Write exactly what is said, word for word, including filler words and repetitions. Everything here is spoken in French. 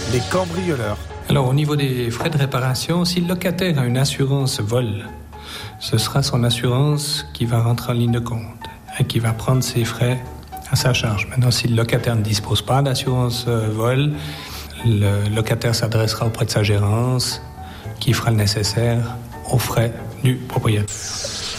les cambrioleurs. Alors au niveau des frais de réparation, si le locataire a une assurance vol, ce sera son assurance qui va rentrer en ligne de compte et qui va prendre ses frais à sa charge. Maintenant, si le locataire ne dispose pas d'assurance euh, vol, le locataire s'adressera auprès de sa gérance qui fera le nécessaire aux frais du propriétaire.